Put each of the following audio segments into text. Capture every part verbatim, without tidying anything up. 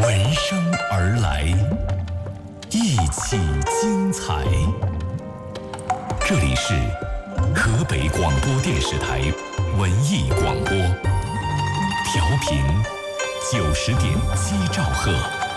闻声而来，意气精彩。这里是河北广播电视台文艺广播，调频九十点七兆赫。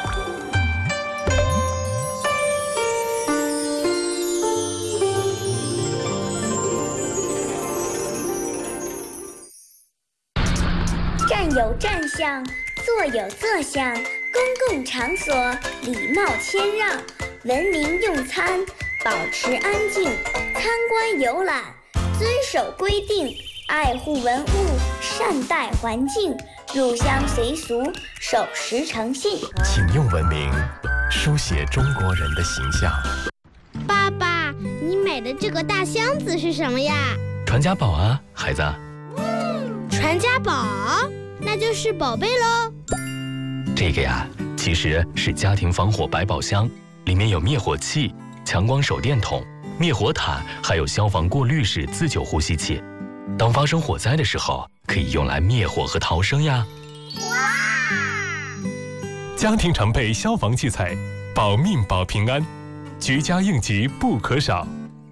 站有站相，坐有坐相，公共场所礼貌谦让，文明用餐，保持安静，参观游览，遵守规定，爱护文物，善待环境，入乡随俗，守时诚信。 请用文明书写中国人的形象。 爸爸，你买的这个大箱子是什么呀？ 传家宝啊，孩子。 传家宝？那就是宝贝喽。 这个呀，其实是家庭防火百宝箱，里面有灭火器、强光手电筒、灭火毯，还有消防过滤式自救呼吸器。当发生火灾的时候，可以用来灭火和逃生呀。 哇！ 家庭常备消防器材，保命保平安，居家应急不可少。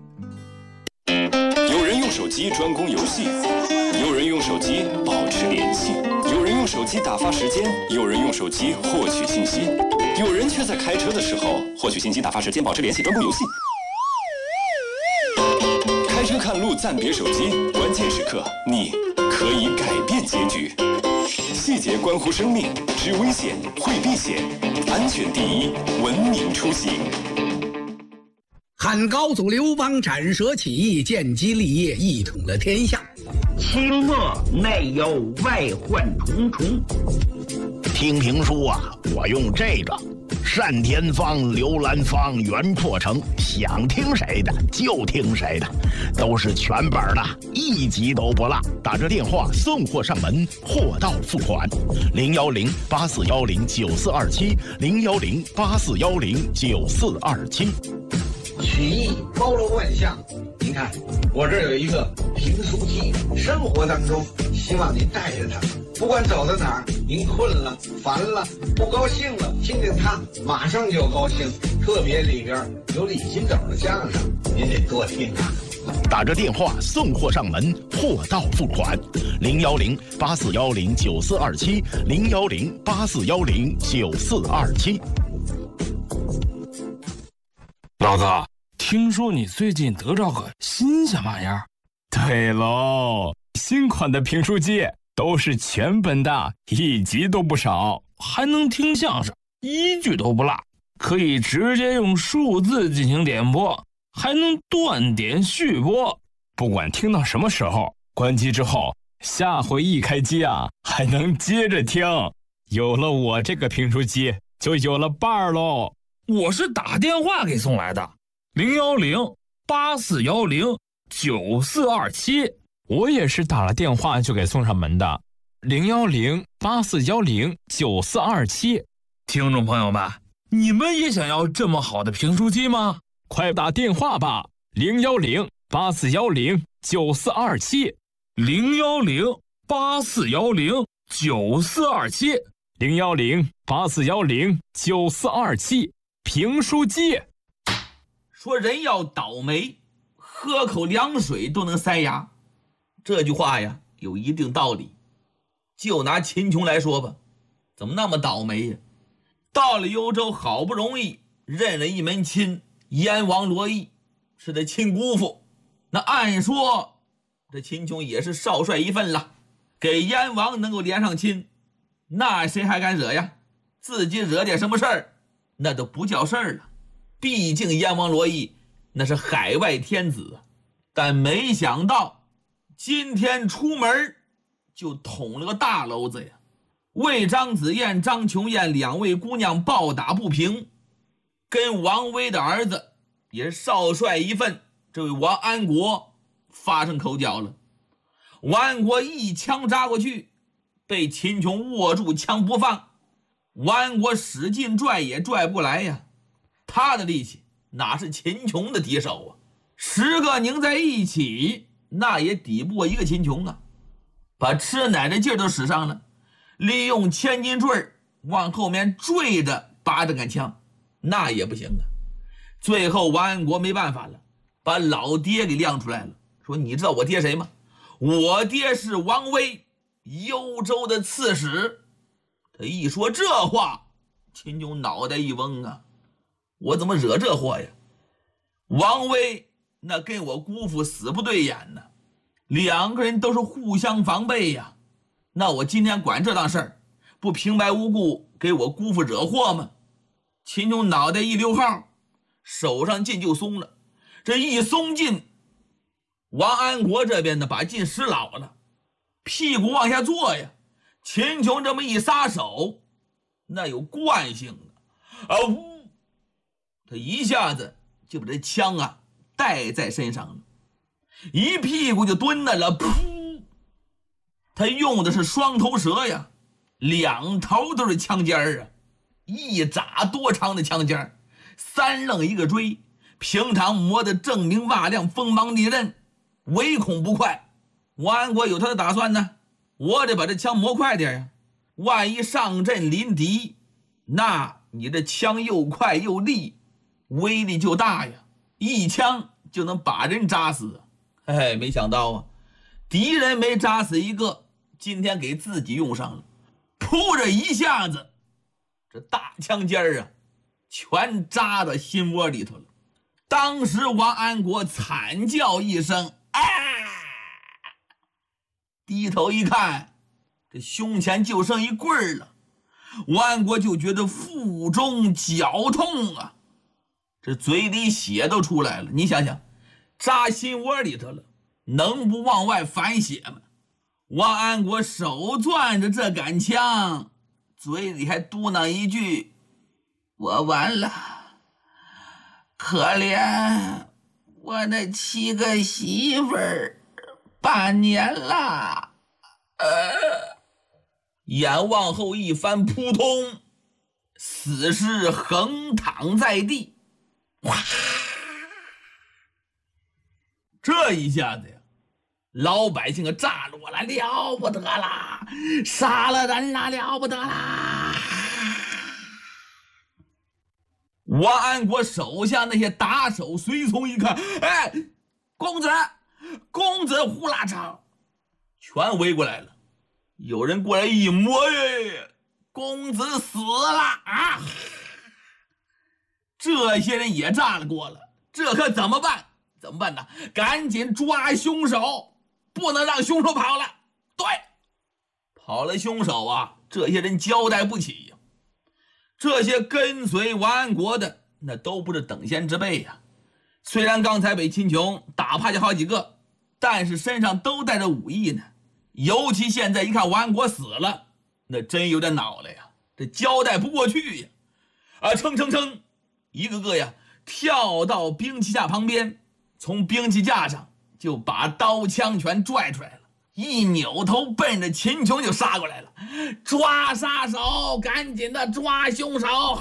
有人用手机专攻游戏，有人用手机保持联系，有人用手机打发时间，有人用手机获取信息，有人却在开车的时候获取信息、打发时间、保持联系、专攻游戏。开车看路暂别手机，关键时刻你可以改变结局。细节关乎生命，知危险会避险，安全第一，文明出行。 汉高祖刘邦斩蛇起义，建基立业，一统了天下。 清末内忧外患重重。 听评书啊，我用这个单田芳、刘兰芳、袁阔成，想听谁的就听谁的，都是全本的，一集都不落。打着电话送货上门，货到付款。零幺零八四幺零九四二七，零幺零八四幺零九四二七。 曲艺包罗万象，您看我这儿有一个评书机，生活当中希望您带着它，不管走到哪儿，您困了、烦了、不高兴了，听听它马上就高兴。特别里边有李金斗的相声，您得多听啊。 打着电话送货上门，货到付款。零幺零八四幺零九四二七，零幺零八四幺零九四二七。 老哥，听说你最近得着个新鲜玩意儿？ 对喽，新款的评书机都是全本的，一集都不少， 还能听相声，一句都不落，可以直接用数字进行点播，还能断点续播。 不管听到什么时候，关机之后，下回一开机啊，还能接着听。有了我这个评书机，就有了伴儿喽。 我是打电话给送来的，零幺零八四幺零九四二七。 我也是打了电话就给送上门的，零幺零八四幺零九四二七。 听众朋友们，你们也想要这么好的评书机吗？ 快打电话吧，零幺零八四幺零九四二七， 零幺零八四幺零九四二七， 零幺零八四幺零九四二七。评书机。 说人要倒霉，喝口凉水都能塞牙，这句话呀有一定道理。就拿秦琼来说吧，怎么那么倒霉呀？到了幽州，好不容易认了一门亲，燕王罗毅是他亲姑父。那按说这秦琼也是少帅一份了，给燕王能够连上亲，那谁还敢惹呀？自己惹点什么事儿那都不叫事儿了，毕竟燕王罗毅那是海外天子。但没想到今天出门就捅了个大篓子呀，为张子燕、张琼燕两位姑娘抱打不平，跟王威的儿子也是少帅一份，这位王安国发生口角了。王安国一枪扎过去，被秦琼握住枪不放，王安国使劲拽也拽不来呀，他的力气哪是秦琼的敌手啊？十个拧在一起，那也抵不过一个秦琼啊！把吃奶的劲儿都使上了，利用千斤坠往后面追着拔着杆枪，那也不行啊。最后王安国没办法了，把老爹给亮出来了，说你知道我爹谁吗？我爹是王威，幽州的刺史。他一说这话，秦琼脑袋一嗡啊，我怎么惹这祸呀？王威那跟我姑父死不对眼呢，两个人都是互相防备呀。那我今天管这档事儿，不平白无故给我姑父惹祸吗？秦琼脑袋一溜号，手上劲就松了。这一松劲，王安国这边呢把劲使老了，屁股往下坐呀。秦琼这么一撒手，那有惯性的啊呜，他一下子就把这枪啊带在身上了，一屁股就蹲那了。噗！他用的是双头蛇呀，两头都是枪尖儿啊，一扎多长的枪尖儿，三愣一个锥，平常磨得锃明瓦亮，锋芒利刃，唯恐不快。王安国有他的打算呢，我得把这枪磨快点呀，万一上阵临敌，那你这枪又快又利，威力就大呀，一枪就能把人扎死。哎，没想到啊，敌人没扎死一个，今天给自己用上了，扑着一下子，这大枪尖儿啊，全扎到心窝里头了。当时王安国惨叫一声，啊！低头一看，这胸前就剩一棍儿了。王安国就觉得腹中绞痛啊，这嘴里血都出来了。你想想，扎心窝里头了，能不往外反血吗？王安国手攥着这杆枪，嘴里还嘟囔一句：“我完了，可怜我那七个媳妇儿，半年了。”呃，眼往后一翻，扑通，死尸横躺在地。哇！这一下子呀，老百姓可炸了我了，了不得啦，杀了人了，了不得啦。王安国手下那些打手随从一看，哎，公子公子呼啦超，全围过来了。有人过来一摸，哎，公子死了啊！这些人也炸了锅了，这可怎么办？怎么办呢？赶紧抓凶手，不能让凶手跑了。对，跑了凶手啊，这些人交代不起呀。这些跟随王安国的，那都不是等闲之辈呀。虽然刚才被秦琼打趴下好几个，但是身上都带着武艺呢。尤其现在一看王安国死了，那真有点恼了呀，这交代不过去呀。啊，蹭蹭蹭，一个个呀跳到兵器架旁边，从兵器架上就把刀枪全拽出来了，一扭头奔着秦琼就杀过来了。抓杀手，赶紧的抓凶手！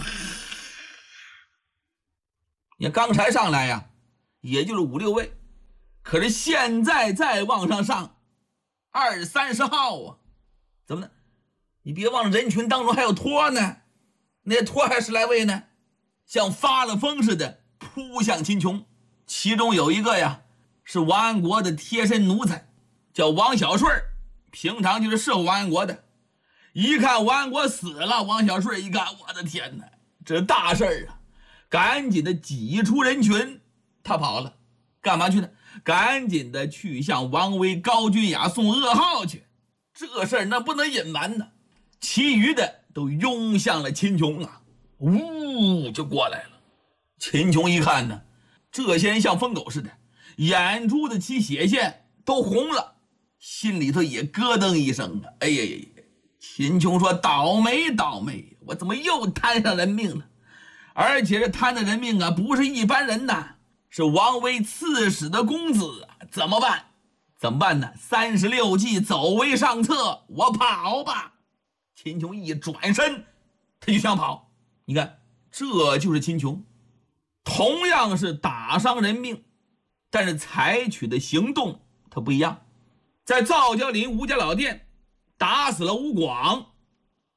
你刚才上来呀，也就是五六位，可是现在再往上上二三十号啊，怎么呢？你别忘了人群当中还有托呢，那托还十来位呢，像发了疯似的扑向秦琼。其中有一个呀，是王安国的贴身奴才，叫王小顺，平常就是侍候王安国的。一看王安国死了，王小顺一看，我的天哪，这大事儿啊！赶紧的挤出人群，他跑了，干嘛去呢？赶紧的去向王威、高君雅送噩耗去。这事儿那不能隐瞒呢。其余的都拥向了秦琼啊，呜就过来了。秦琼一看呢，这些人像疯狗似的，眼珠子起血线都红了，心里头也咯噔一声啊！哎呀呀呀！秦琼说：“倒霉倒霉，我怎么又摊上人命了？而且这摊的人命啊，不是一般人呐，是王威刺史的公子啊！怎么办？怎么办呢？三十六计，走为上策，我跑吧！”秦琼一转身，他就想跑。你看，这就是秦琼，同样是打伤人命，但是采取的行动他不一样。在皂角岭吴家老店打死了吴广，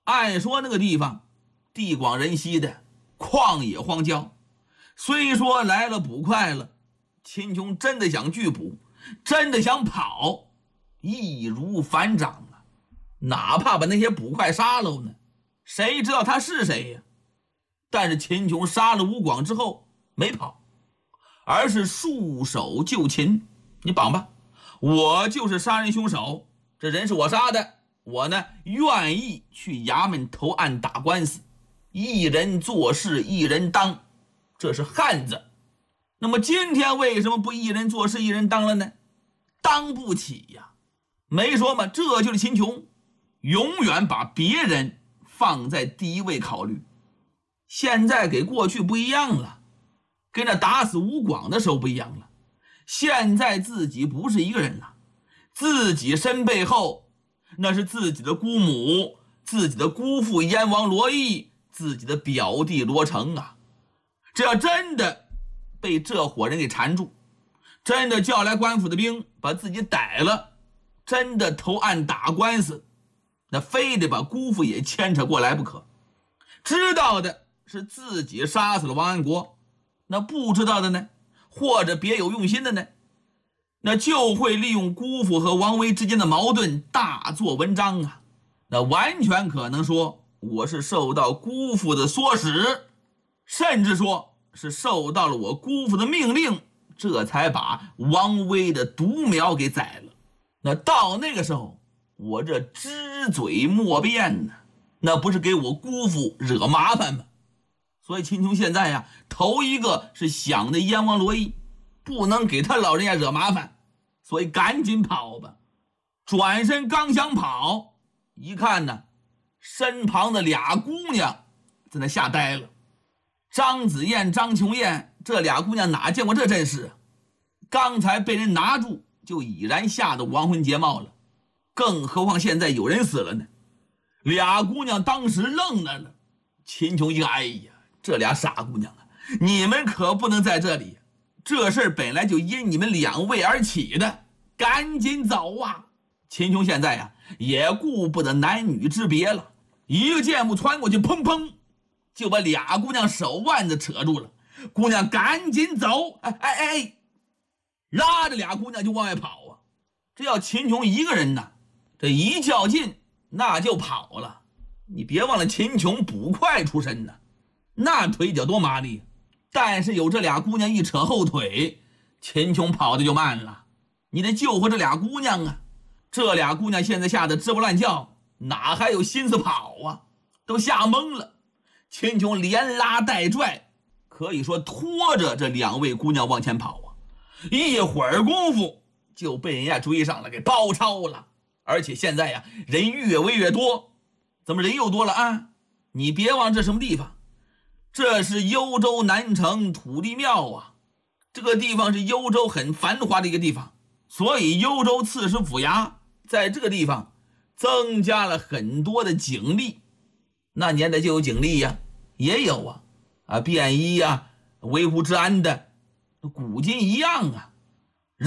按说那个地方地广人稀的旷野荒郊，虽说来了捕快了，秦琼真的想拒捕，真的想跑，易如反掌啊！哪怕把那些捕快杀了呢，谁知道他是谁呀？但是秦琼杀了吴广之后没跑，而是束手就擒。你绑吧，我就是杀人凶手，这人是我杀的，我呢愿意去衙门投案打官司，一人做事一人当，这是汉子。那么今天为什么不一人做事一人当了呢？当不起呀！没说嘛，这就是秦琼，永远把别人放在第一位考虑。现在给过去不一样了，跟那打死吴广的时候不一样了。现在自己不是一个人了，自己身背后那是自己的姑母，自己的姑父燕王罗毅，自己的表弟罗成啊！这要真的被这伙人给缠住，真的叫来官府的兵把自己逮了，真的投案打官司，那非得把姑父也牵扯过来不可。知道的是自己杀死了王安国，那不知道的呢，或者别有用心的呢，那就会利用姑父和王维之间的矛盾大做文章啊！那完全可能说我是受到姑父的唆使，甚至说是受到了我姑父的命令，这才把王维的独苗给宰了。那到那个时候，我这只嘴莫辩呢，那不是给我姑父惹麻烦吗？所以秦琼现在呀，头一个是想的燕王罗毅，不能给他老人家惹麻烦，所以赶紧跑吧。转身刚想跑，一看呢，身旁的俩姑娘在那吓呆了。张子燕、张琼燕这俩姑娘哪见过这阵势啊？刚才被人拿住，就已然吓得亡魂皆冒了，更何况现在有人死了呢？俩姑娘当时愣那了。秦琼一看，哎呀，这俩傻姑娘啊，你们可不能在这里，这事本来就因你们两位而起的，赶紧走啊！秦琼现在呀、啊，也顾不得男女之别了，一个箭步穿过去，砰砰就把俩姑娘手腕子扯住了。姑娘赶紧走，哎哎哎，拉着俩姑娘就往外跑啊！这要秦琼一个人呢，这一较劲那就跑了。你别忘了秦琼捕快出身呢，那腿脚多麻利，但是有这俩姑娘一扯后腿，秦琼跑的就慢了。你得救活这俩姑娘啊！这俩姑娘现在吓得吱哇乱叫，哪还有心思跑啊？都吓懵了。秦琼连拉带拽，可以说拖着这两位姑娘往前跑啊！一会儿功夫就被人家追上了，给包抄了。而且现在呀，人越围越多。怎么人又多了啊？你别忘这什么地方，这是幽州南城土地庙啊！这个地方是幽州很繁华的一个地方，所以幽州刺史府衙在这个地方增加了很多的警力。那年代就有警力呀，也有啊，啊便衣呀，维护治安的，古今一样啊。